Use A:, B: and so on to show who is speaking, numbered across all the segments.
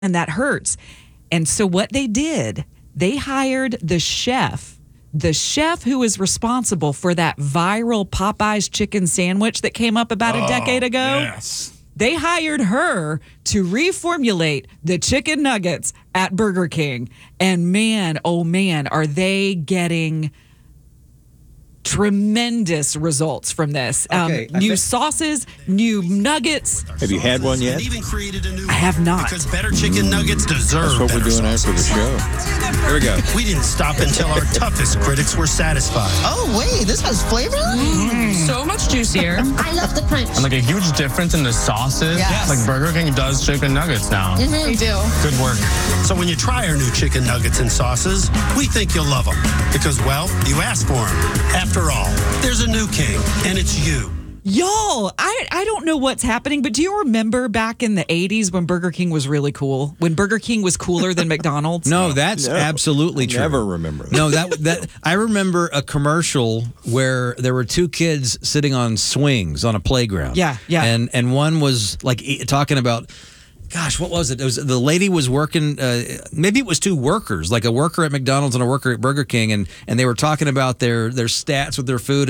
A: and that hurts. And so what they did, they hired the chef who was responsible for that viral Popeyes chicken sandwich that came up about a decade ago.
B: Yes.
A: They hired her to reformulate the chicken nuggets at Burger King. And man, oh man, are they getting tremendous results from this. New sauces, new nuggets.
C: Have you had one yet?
D: Even created a new
A: I have not.
D: Because better chicken nuggets deserve
C: That's what we're
D: better
C: doing after the
D: sauces.
C: show. Here we go.
D: We didn't stop until our toughest critics were satisfied.
E: Oh, wait, this has flavor?
F: So much juicier.
G: I love the crunch.
F: And like a huge difference in the sauces.
E: Yes.
F: Like Burger King does chicken nuggets now.
G: We do.
F: Good work.
D: So when you try our new chicken nuggets and sauces, we think you'll love them. Because, well, you asked for them. After all, there's a new king, and it's you.
A: Y'all, I don't know what's happening, but do you remember back in the 80s when Burger King was really cool? When Burger King was cooler than McDonald's?
H: No, that's absolutely true.
C: Never remember that.
H: No, that I remember a commercial where there were two kids sitting on swings on a playground.
A: Yeah.
H: And one was like talking about, gosh, what was it? It was the lady was working. Maybe it was two workers, like a worker at McDonald's and a worker at Burger King, and they were talking about their stats with their food,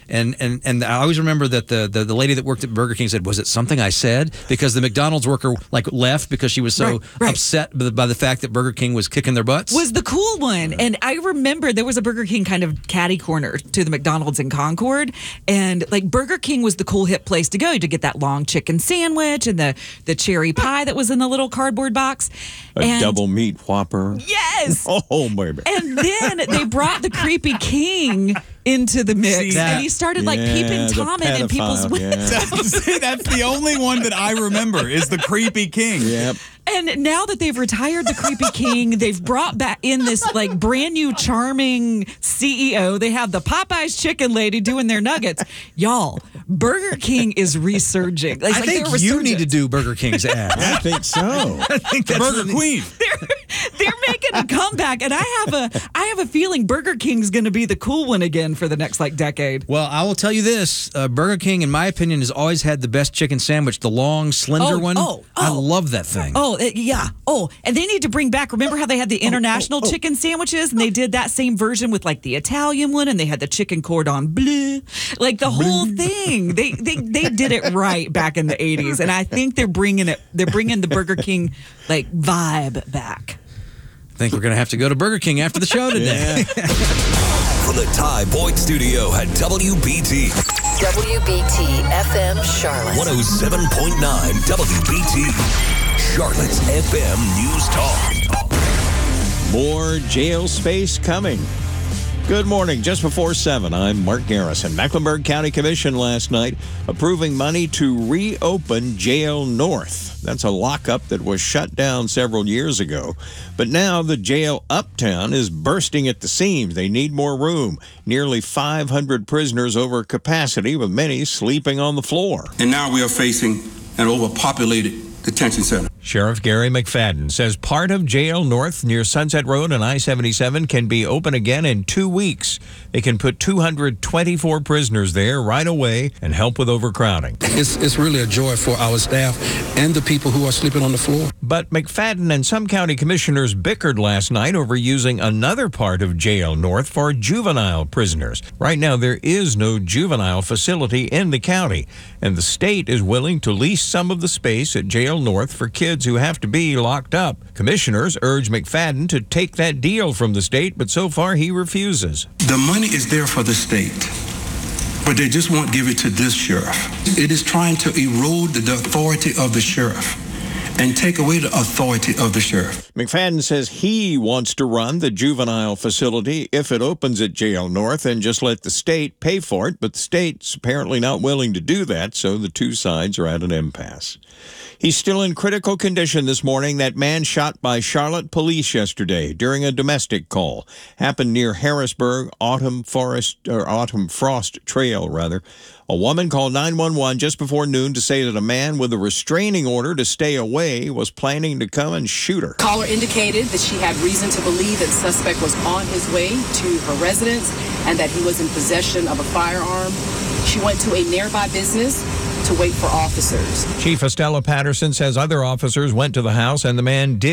H: and I always remember that the lady that worked at Burger King said, "Was it something I said?" Because the McDonald's worker like left because she was so upset by the fact that Burger King was kicking their butts.
A: Was the cool one, and I remember there was a Burger King kind of catty corner to the McDonald's in Concord, and like Burger King was the cool hip place to go to get that long chicken sandwich and the cherry pie that was in the little cardboard box.
C: A double meat Whopper.
A: Yes.
C: Oh, baby.
A: And then they brought the creepy king into the mix, and he started like peeping Tom in people's windows.
B: That's the only one that I remember is the creepy king.
C: Yep.
A: And now that they've retired the creepy king, they've brought back in this like brand new charming CEO. They have the Popeyes chicken lady doing their nuggets. Y'all, Burger King is resurging.
H: I think you need to do Burger King's ad.
C: I think so.
H: I think that's
B: Burger Queen.
A: They're making a comeback, and I have a feeling Burger King's going to be the cool one again for the next like decade.
H: Well, I will tell you this: Burger King, in my opinion, has always had the best chicken sandwich, the long, slender one. I love that thing.
A: Yeah. And they need to bring back. Remember how they had the international chicken sandwiches, and they did that same version with like the Italian one, and they had the chicken cordon bleu, like the whole thing. They did it right back in the 80s, and I think they're bringing it. They're bringing the Burger King like vibe back.
H: I think we're going to have to go to Burger King after the show today.
I: From the Ty Boyd Studio at WBT.
J: WBT FM Charlotte.
I: 107.9 WBT. Charlotte's FM News Talk.
C: More jail space coming. Good morning. Just before 7, I'm Mark Garrison. Mecklenburg County Commission last night approving money to reopen Jail North. That's a lockup that was shut down several years ago. But now the jail uptown is bursting at the seams. They need more room. Nearly 500 prisoners over capacity, with many sleeping on the floor.
K: And now we are facing an overpopulated detention center.
L: Sheriff Gary McFadden says part of Jail North near Sunset Road and I-77 can be open again in 2 weeks. They can put 224 prisoners there right away and help with overcrowding.
M: It's really a joy for our staff and the people who are sleeping on the floor.
L: But McFadden and some county commissioners bickered last night over using another part of Jail North for juvenile prisoners. Right now, there is no juvenile facility in the county, and the state is willing to lease some of the space at Jail North for kids who have to be locked up. Commissioners urge McFadden to take that deal from the state, but so far he refuses.
K: The money is there for the state, but they just won't give it to this sheriff. It is trying to erode the authority of the sheriff and take away the authority of the sheriff.
C: McFadden says he wants to run the juvenile facility if it opens at Jail North and just let the state pay for it, but the state's apparently not willing to do that, so the two sides are at an impasse. He's still in critical condition this morning. That man shot by Charlotte police yesterday during a domestic call happened near Harrisburg Autumn Frost Trail. A woman called 911 just before noon to say that a man with a restraining order to stay away was planning to come and shoot her.
N: Caller indicated that she had reason to believe that the suspect was on his way to her residence and that he was in possession of a firearm. She went to a nearby business to wait for officers.
L: Chief Estella Patterson says other officers went to the house and the man did